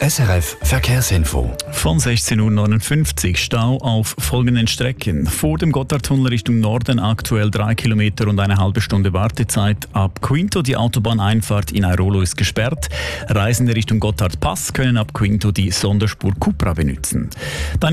SRF Verkehrsinfo. Von 16:59 Uhr Stau auf folgenden Strecken. Vor dem Gotthardtunnel Richtung Norden aktuell 3 Kilometer und eine halbe Stunde Wartezeit. Ab Quinto die Autobahneinfahrt in Airolo ist gesperrt. Reisende Richtung Gotthardpass können ab Quinto die Sonderspur Cupra benutzen. Dann